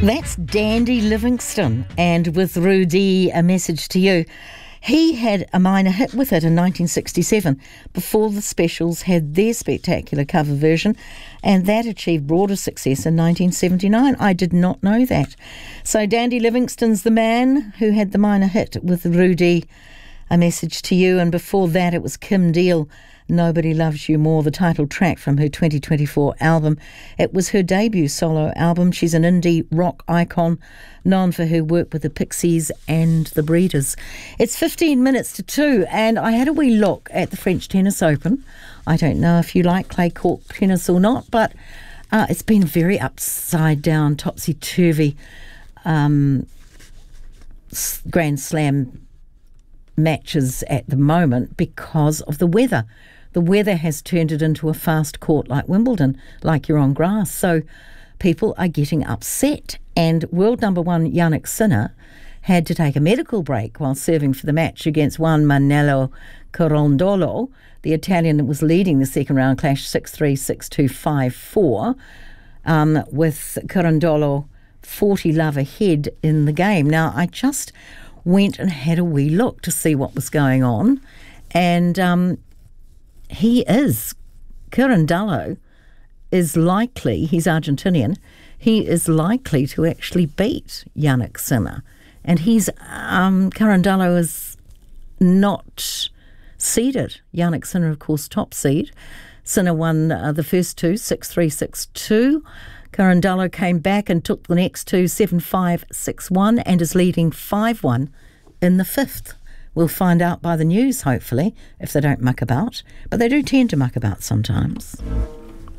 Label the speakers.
Speaker 1: That's Dandy Livingstone, and with Rudy, a message to you. He had a minor hit with it in 1967 before the Specials had their spectacular cover version, and that achieved broader success in 1979. I did not know that. So Dandy Livingstone's the man who had the minor hit with Rudy, a message to you, and before that it was Kim Deal, Nobody Loves You More, the title track from her 2024 album. It was her debut solo album. She's an indie rock icon, known for her work with the Pixies and the Breeders. It's 15 minutes to 2, and I had a wee look at the French Tennis Open. I don't know if you like clay court tennis or not, but it's been very upside down, topsy-turvy Grand Slam matches at the moment because of the weather. The weather has turned it into a fast court like Wimbledon, like you're on grass. So people are getting upset. And world number one Jannik Sinner had to take a medical break while serving for the match against Juan Manelo Carondolo. The Italian that was leading the second round clash 6-3, 6-2, 5-4, with Carondolo 40 love ahead in the game. Now, I just went and had a wee look to see what was going on, and Carondolo is likely, he's Argentinian, he is likely to actually beat Jannik Sinner, and Carondolo is not seeded. Jannik Sinner, of course, top seed. Sinner won the first two, 6-3, 6-2. Carondolo came back and took the next two, 7-5, 6-1, and is leading 5-1 in the fifth. We'll find out by the news, hopefully, if they don't muck about. But they do tend to muck about sometimes.